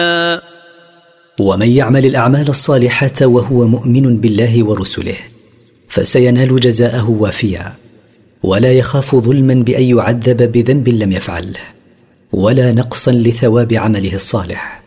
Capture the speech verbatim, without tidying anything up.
ومن يعمل الأعمال الصالحة وهو مؤمن بالله ورسله فسينال جزاءه وافيا، ولا يخاف ظلما بأن يعذب بذنب لم يفعله، ولا نقصا لثواب عمله الصالح.